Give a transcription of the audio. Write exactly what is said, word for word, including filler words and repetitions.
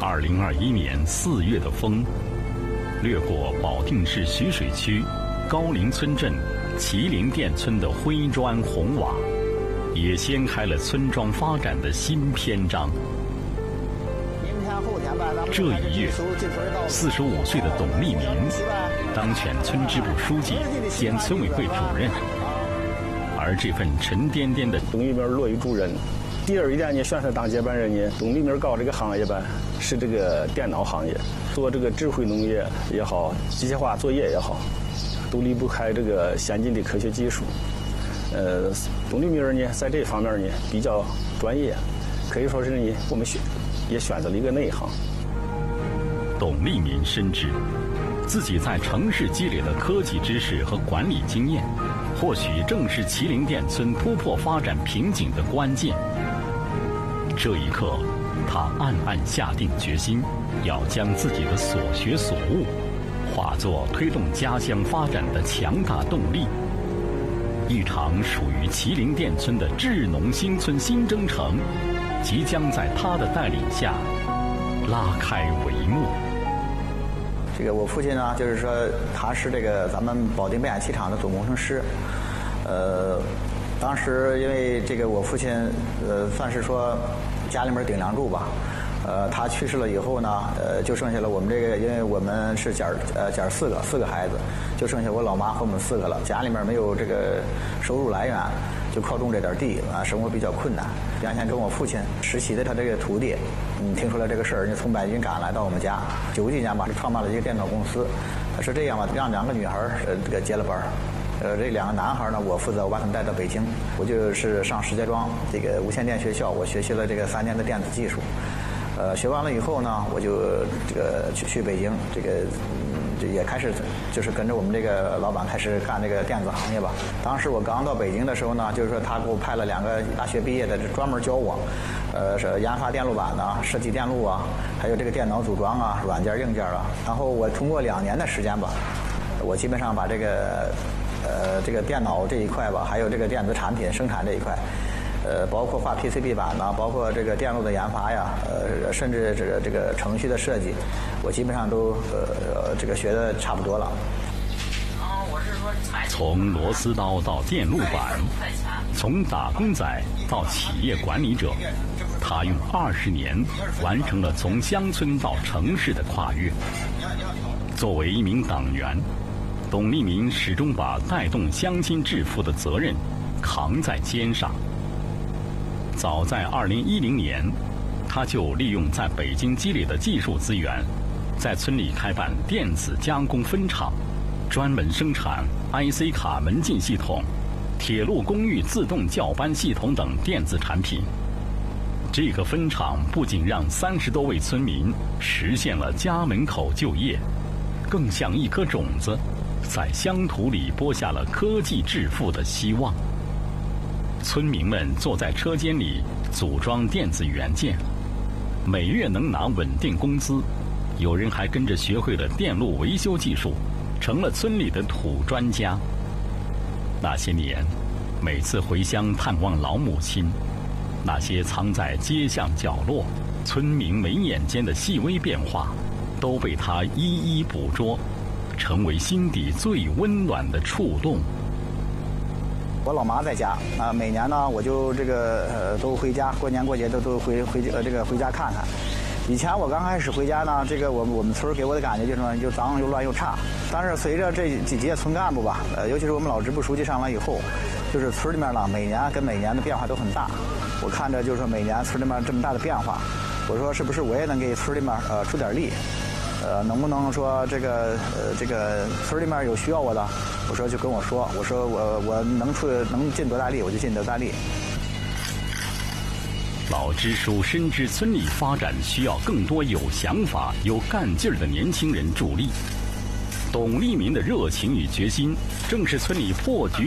二零二一年四月的风，掠过保定市徐水区高陵村镇麒麟店村的灰砖红瓦，也掀开了村庄发展的新篇章。这一月，四十五岁的董立民当选村支部书记兼村委会主任，而这份沉甸甸的董立民乐于助人。第二一年呢，选上当接班人呢，董立民搞这个行业吧，是这个电脑行业，做这个智慧农业也好，机械化作业也好，都离不开这个先进的科学技术。呃，董立民呢，在这方面呢比较专业，可以说是呢，我们选也选择了一个内行。 董立民深知，自己在城市积累的科技知识和管理经验，或许正是麒麟店村突破发展瓶颈的关键。这一刻，他暗暗下定决心，要将自己的所学所悟，化作推动家乡发展的强大动力。一场属于麒麟店村的智农新村新征程，即将在他的带领下拉开帷幕。 这个我父亲呢，就是说他是这个咱们保定变压器厂的总工程师。呃，当时因为这个我父亲呃算是说家里面顶梁柱吧。呃，他去世了以后呢，呃，就剩下了我们这个，因为我们是姐儿呃姐儿四个四个孩子，就剩下我老妈和我们四个了。家里面没有这个收入来源，就靠种这点地啊，生活比较困难。原先跟我父亲实习的他这个徒弟，嗯，听说了这个事儿，就从北京赶来到我们家。九几年吧，就创办了一个电脑公司。是这样吧，让两个女孩呃这个接了班儿。呃，这两个男孩呢，我负责我把他们带到北京，我就是上石家庄这个无线电学校，我学习了这个三年的电子技术。呃，学完了以后呢，我就这个去去北京，这个嗯，也开始就是跟着我们这个老板开始干这个电子行业吧。当时我刚到北京的时候呢，就是说他给我派了两个大学毕业的，专门教我，呃，是研发电路板呐、设计电路啊，还有这个电脑组装啊、软件硬件啊。然后我通过两年的时间吧，我基本上把这个呃这个电脑这一块吧，还有这个电子产品生产这一块。呃，包括画 P C B 板呐，包括这个电路的研发呀，呃，甚至这个这个程序的设计，我基本上都呃这个学的差不多了。 从螺丝刀到电路板，从打工仔到企业管理者，他用二十年完成了从乡村到城市的跨越。作为一名党员，董立民始终把带动乡亲致富的责任扛在肩上。早在二零一零年，他就利用在北京积累的技术资源，在村里开办电子加工分厂，专门生产 I C 卡门禁系统、铁路公寓自动叫班系统等电子产品。这个分厂不仅让三十多位村民实现了家门口就业，更像一颗种子，在乡土里播下了科技致富的希望。村民们坐在车间里组装电子元件，每月能拿稳定工资。有人还跟着学会了电路维修技术，成了村里的土专家。那些年，每次回乡探望老母亲，那些藏在街巷角落、村民眉眼间的细微变化，都被他一一捕捉，成为心底最温暖的触动。 我老妈在家啊，每年呢我就这个呃都回家，过年过节都都回回呃这个回家看看。以前我刚开始回家呢，这个我们我们村给我的感觉就是说又脏又乱又差。但是随着这几届村干部吧，呃尤其是我们老支部书记上来以后，就是村里面呢每年跟每年的变化都很大。我看着就是说每年村里面这么大的变化，我说是不是我也能给村里面呃出点力？呃，能不能说这个呃这个村里面有需要我的，我说就跟我说，我说我我能出能尽多大力我就尽多大力。 老支书深知村里发展需要更多有想法、有干劲儿的年轻人助力。董立民的热情与决心，正是村里破局